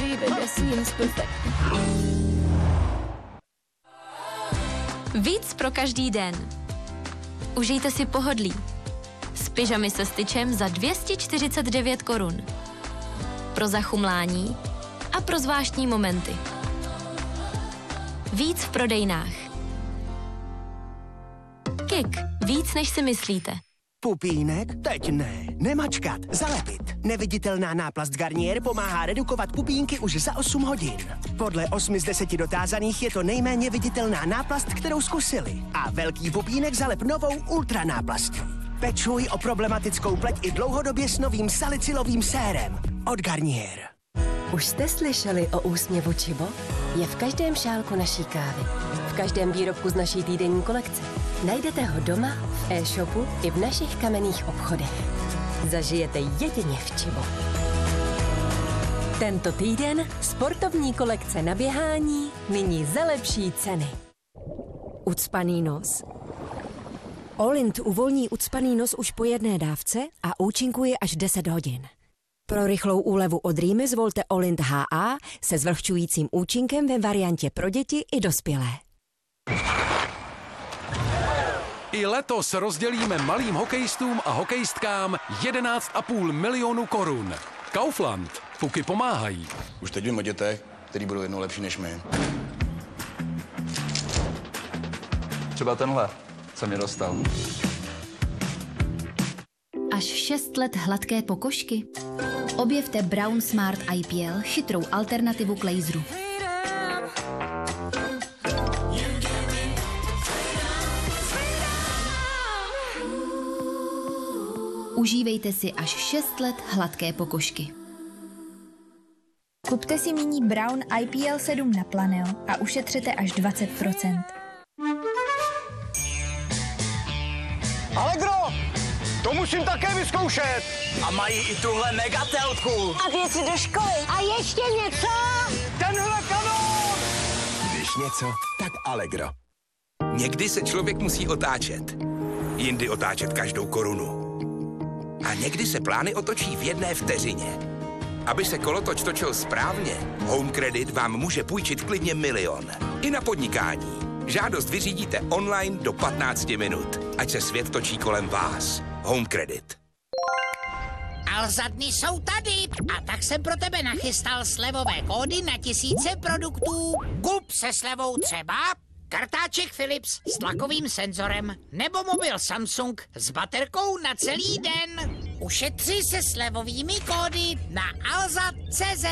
dreaming a seems perfect. Víc pro každý den. Užijte si pohodlí. S pyžamy se styčem za 249 korun. Pro zachumlání a pro zvláštní momenty. Víc v prodejnách. Kik. Víc, než si myslíte. Pupínek? Teď ne. Nemačkat, zalepit. Neviditelná náplast Garnier pomáhá redukovat pupínky už za 8 hodin. Podle 8 z 10 dotázaných je to nejméně viditelná náplast, kterou zkusili. A velký pupínek zalep novou ultra náplastí. Pečuj o problematickou pleť i dlouhodobě s novým salicylovým sérem od Garnier. Už jste slyšeli o úsměvu Chibo? Je v každém šálku naší kávy. V každém výrobku z naší týdenní kolekce. Najdete ho doma, v e-shopu i v našich kamenných obchodech. Zažijete jedině v Chibo. Tento týden sportovní kolekce na běhání, nyní za lepší ceny. Ucpaný nos? Olint uvolní ucpaný nos už po jedné dávce a účinkuje až 10 hodin. Pro rychlou úlevu od rýmy zvolte Olint HA se zvlhčujícím účinkem ve variantě pro děti i dospělé. I letos rozdělíme malým hokejistům a hokejistkám 11,5 milionu korun. Kaufland. Puky pomáhají. Už teď vím o dětech, který budou jednou lepší než my. Třeba tenhle, co mě dostal. Až 6 let hladké pokožky? Objevte Brown Smart IPL, chytrou alternativu k laseru. Užívejte si až 6 let hladké pokožky. Kupte si nyní Brown IPL 7 na Planeo a ušetřete až 20%. Allegro! To musím také vyzkoušet! A mají i tuhle megatelku! A věci do školy! A ještě něco! Tenhle kanón! Když něco, tak Allegro. Někdy se člověk musí otáčet. Jindy otáčet každou korunu. A někdy se plány otočí v jedné vteřině. Aby se kolotoč točil správně, Home Credit vám může půjčit klidně 1 000 000. I na podnikání. Žádost vyřídíte online do 15 minut. Ať se svět točí kolem vás. Home Credit. Alza dny jsou tady a tak jsem pro tebe nachystal slevové kódy na tisíce produktů. Kup se slevou třeba kartáček Philips s tlakovým senzorem nebo mobil Samsung s baterkou na celý den. Ušetři se slevovými kódy na alza.cz.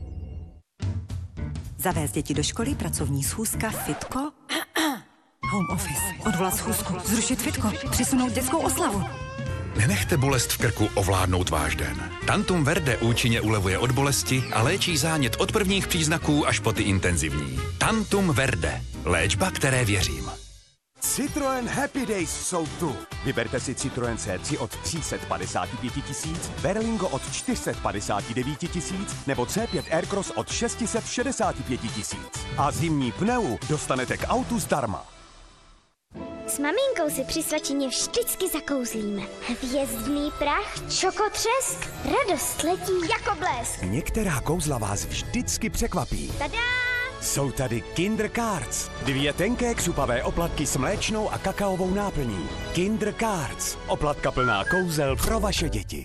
Zavést děti do školy, pracovní schůzka, fitko. Home office. Odvolat schůzku, zrušit fitko, přisunout dětskou oslavu. Nenechte bolest v krku ovládnout váš den. Tantum Verde účinně ulevuje od bolesti a léčí zánět od prvních příznaků až po ty intenzivní. Tantum Verde. Léčba, které věřím. Citroën Happy Days jsou tu. Vyberte si Citroën C3 od 355 000, Berlingo od 459 000 nebo C5 Aircross od 665 000. A zimní pneu dostanete k autu zdarma. S maminkou si při svačině vždycky zakouzlíme. Hvězdný prach, čokotřesk, radost letí jako blesk. Některá kouzla vás vždycky překvapí. Tada! Jsou tady Kinder Cards. 2 tenké křupavé oplatky s mléčnou a kakaovou náplní. Kinder Cards. Oplatka plná kouzel pro vaše děti.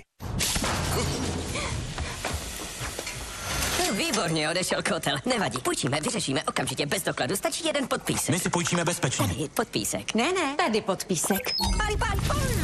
Výborně, odešel kotel. Nevadí, půjčíme, vyřešíme okamžitě bez dokladu. Stačí jeden podpísek. My si půjčíme bezpečně. Tady podpísek. Ne, tady podpísek. Pali.